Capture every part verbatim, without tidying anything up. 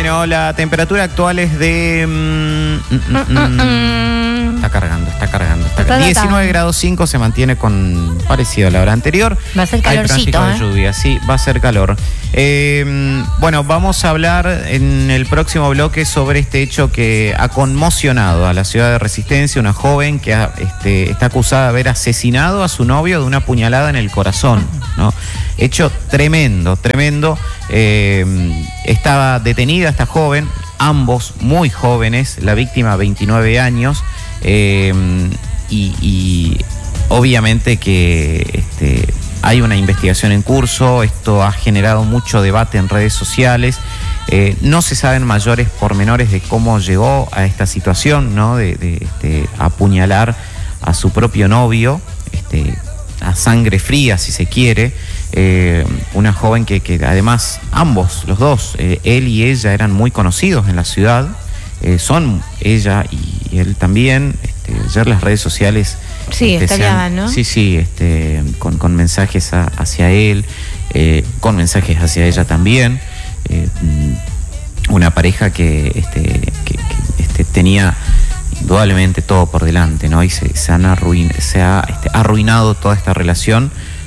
Bueno, la temperatura actual es de... Mm, mm, mm, mm, está cargando, está cargando. Está cargando. diecinueve grados cinco, se mantiene con parecido a la hora anterior. Va a ser calorcito, Hay pronóstico ¿eh? de lluvia, sí, va a ser calor. Eh, bueno, vamos a hablar en el próximo bloque sobre este hecho que ha conmocionado a la ciudad de Resistencia. Una joven que ha, este, está acusada de haber asesinado a su novio de una puñalada en el corazón, ¿no? Hecho tremendo, tremendo. Eh, estaba detenida esta joven, ambos muy jóvenes, la víctima veintinueve años, eh, y, y obviamente que este, hay una investigación en curso. Esto ha generado mucho debate en redes sociales. Eh, no se saben mayores pormenores de cómo llegó a esta situación, ¿no? De, de este, apuñalar a su propio novio, este, a sangre fría, si se quiere. Eh, una joven que, que además ambos, los dos, eh, él y ella eran muy conocidos en la ciudad. Eh, son ella y él también. Este, ayer las redes sociales... Sí, este, estallaban, ¿no? Sí, sí, este, con, con mensajes a, hacia él, eh, con mensajes hacia ella también. Eh, una pareja que, este, que, que este, tenía indudablemente todo por delante, ¿no? Y se, se, han arruin, se ha este, arruinado toda esta relación.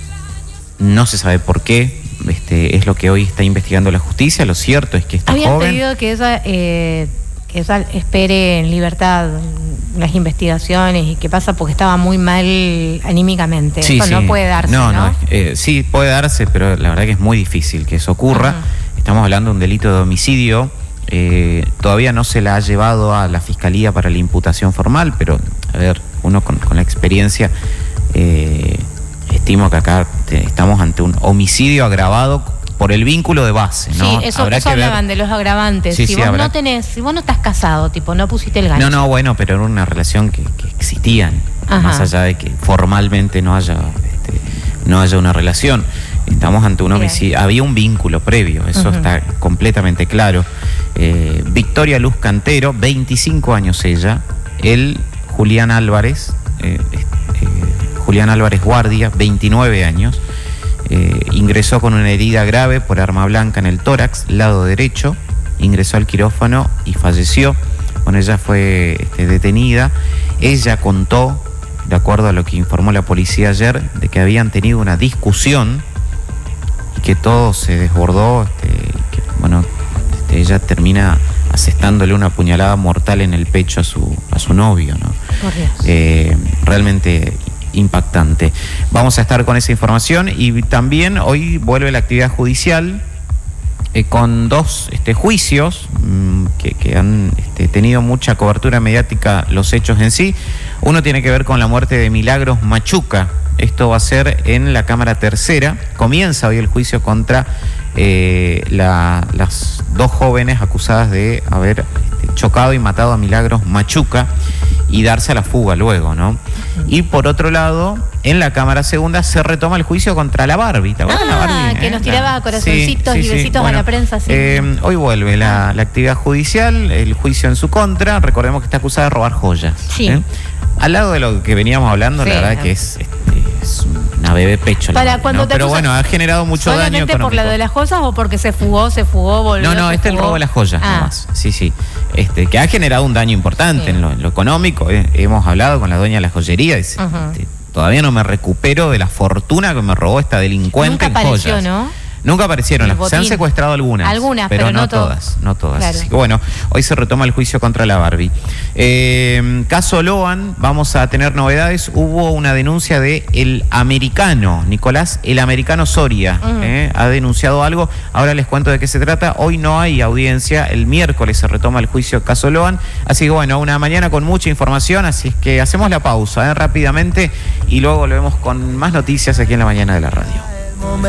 No se sabe por qué. Este, es lo que hoy está investigando la justicia. Lo cierto es que esta Habían joven... pedido que ella, eh, que ella espere en libertad las investigaciones y qué pasa porque estaba muy mal anímicamente. Sí, eso sí. no puede darse, ¿no? No, no, eh, sí puede darse, pero la verdad que es muy difícil que eso ocurra. Uh-huh. Estamos hablando de un delito de homicidio. Eh, todavía no se la ha llevado a la fiscalía para la imputación formal, pero a ver, uno con, con la experiencia eh, estimo que acá te, estamos ante un homicidio agravado por el vínculo de base, ¿no? Sí, eso, eso hablaban de los agravantes. Sí, si sí, vos habrá... no tenés, si vos no estás casado, tipo, no pusiste el gancho. No, no, bueno, pero era una relación que, que existían, Ajá. más allá de que formalmente no haya, este, no haya una relación. Estamos ante un homicidio, Bien. había un vínculo previo, eso uh-huh. está completamente claro. Eh, Victoria Luz Cantero, veinticinco años ella, él, Julián Álvarez, eh, eh, Julián Álvarez Guardia, veintinueve años, eh, ingresó con una herida grave por arma blanca en el tórax, lado derecho, ingresó al quirófano y falleció. Bueno, ella fue este, detenida. Ella contó, de acuerdo a lo que informó la policía ayer, de que habían tenido una discusión y que todo se desbordó, este, que, bueno, este, ella termina asestándole una puñalada mortal en el pecho a su, a su novio, ¿no? Por Dios. Eh, realmente impactante. Vamos a estar con esa información y también hoy vuelve la actividad judicial eh, con dos este, juicios mmm, que, que han este, tenido mucha cobertura mediática los hechos en sí. Uno tiene que ver con la muerte de Milagros Machuca. Esto va a ser en la Cámara Tercera. Comienza hoy el juicio contra eh, la, las dos jóvenes acusadas de haber este, chocado y matado a Milagros Machuca y darse a la fuga luego, ¿no? Y por otro lado, en la Cámara Segunda se retoma el juicio contra la Barbie. ¿Te acuerdas ah, la Barbie? que ¿eh? nos tiraba la... corazoncitos sí, y sí, besitos bueno, a la prensa. Sí. Eh, hoy vuelve la, la actividad judicial, el juicio en su contra. Recordemos que está acusada de robar joyas. Sí. ¿eh? Al lado de lo que veníamos hablando, sí, la verdad que es, este, es una bebé pecho. Para Barbie, cuando ¿no? te Pero bueno, ha generado mucho daño económico. ¿Solamente por la de las joyas o porque se fugó, se fugó, volvió? No, no, este es el robo de las joyas, ah. nomás. Sí, sí. Este, que ha generado un daño importante sí. en, lo, en lo económico. Eh, hemos hablado con la dueña de la joyería. Dice, uh-huh. este, todavía no me recupero de la fortuna que me robó esta delincuente. Nunca en apareció, joyas. ¿no? Nunca aparecieron, las, se han secuestrado algunas. Algunas, pero, pero no, no todas, no todas. Claro. Así que bueno, hoy se retoma el juicio contra la Barbie. Eh, caso Loan, vamos a tener novedades. Hubo una denuncia de el americano, Nicolás, el americano Soria. Uh-huh. eh, ha denunciado algo. Ahora les cuento de qué se trata. Hoy no hay audiencia. El miércoles se retoma el juicio caso Loan. Así que bueno, una mañana con mucha información. Así es que hacemos la pausa eh, rápidamente y luego volvemos con más noticias aquí en la mañana de la radio.